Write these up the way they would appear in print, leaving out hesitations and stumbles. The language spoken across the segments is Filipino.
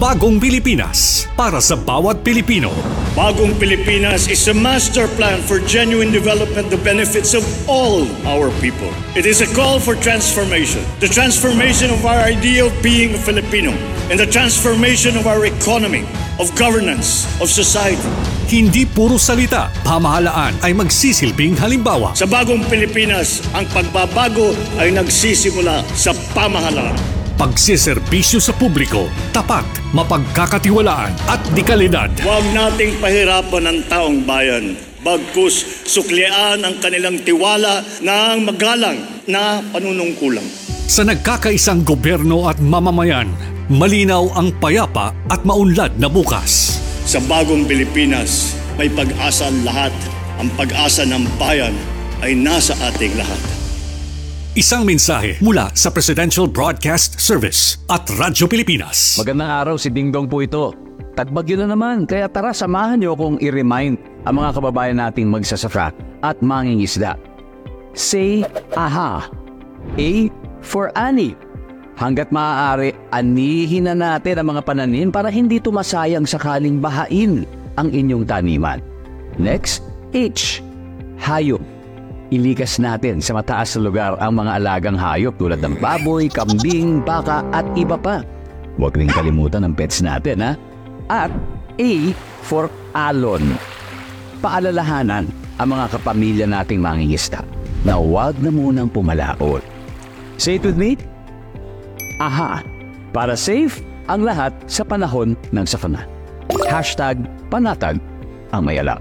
Bagong Pilipinas para sa bawat Pilipino. Bagong Pilipinas is a master plan for genuine development the benefits of all our people. It is a call for transformation. The transformation of our idea of being a Filipino and the transformation of our economy, of governance, of society. Hindi puro salita, pamahalaan ay magsisilbing halimbawa. Sa Bagong Pilipinas, ang pagbabago ay nagsisimula sa pamahalaan. Pagsiservisyo sa publiko, tapat, mapagkakatiwalaan at dekalidad. Huwag nating pahirapan ang taong bayan. Bagkus suklian ang kanilang tiwala ng magalang na panunungkulang. Sa nagkakaisang gobyerno at mamamayan, malinaw ang payapa at maunlad na bukas. Sa Bagong Pilipinas, may pag-asa ang lahat. Ang pag-asa ng bayan ay nasa ating lahat. Isang mensahe mula sa Presidential Broadcast Service at Radyo Pilipinas. Magandang araw, si Dingdong po ito. Tagbagyo na naman, kaya tara samahan niyo akong i-remind ang mga kababayan nating magsasaka at mangingisda. Say aha. A for ani. Hanggat maaari, anihin na natin ang mga pananim para hindi tumasayang sakaling bahain ang inyong taniman. Next, H. Hayop. Ilikas natin sa mataas na lugar ang mga alagang hayop tulad ng baboy, kambing, baka at iba pa. Huwag rin kalimutan ang pets natin, ha? At A for alon. Paalalahanan ang mga kapamilya nating mangingisda na huwag na munang pumalaot. Say it with me. Aha! Para safe ang lahat sa panahon ng sakuna. #panatag ang mayala.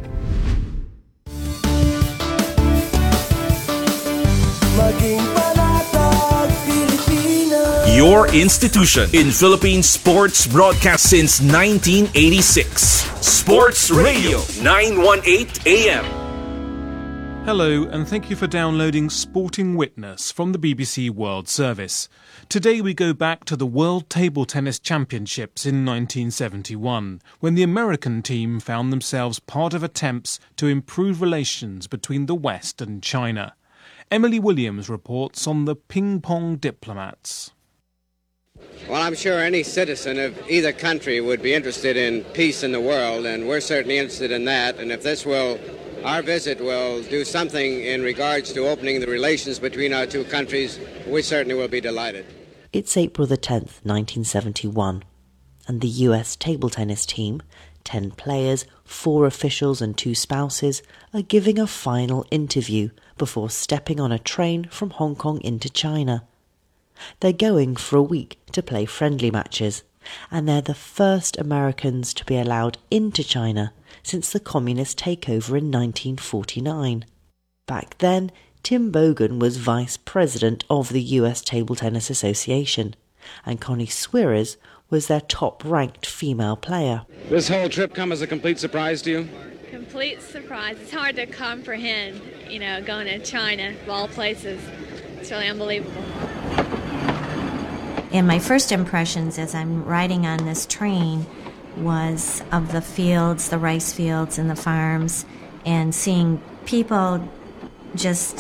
Your institution in Philippine sports broadcast since 1986. Sports Radio 918 AM. Hello, and thank you for downloading Sporting Witness from the BBC World Service. Today we go back to the World Table Tennis Championships in 1971, when the American team found themselves part of attempts to improve relations between the West and China. Emily Williams reports on the ping-pong diplomats. Well, I'm sure any citizen of either country would be interested in peace in the world, and we're certainly interested in that. And if our visit will do something in regards to opening the relations between our two countries, we certainly will be delighted. It's April the 10th, 1971, and the US table tennis team, 10 players, 4 officials and 2 spouses, are giving a final interview before stepping on a train from Hong Kong into China. They're going for a week to play friendly matches, and they're the first Americans to be allowed into China since the communist takeover in 1949. Back then, Tim Bogan was vice president of the US Table Tennis Association, and Connie Swiers was their top-ranked female player. This whole trip come as a complete surprise to you? Complete surprise. It's hard to comprehend, going to China, of all places. It's really unbelievable. And my first impressions as I'm riding on this train was of the fields, the rice fields and the farms, and seeing people just